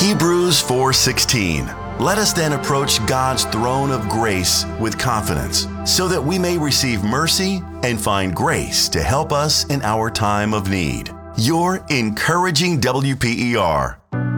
Hebrews 4:16. Let us then approach God's throne of grace with confidence, so that we may receive mercy and find grace to help us in our time of need. Your encouraging WPER.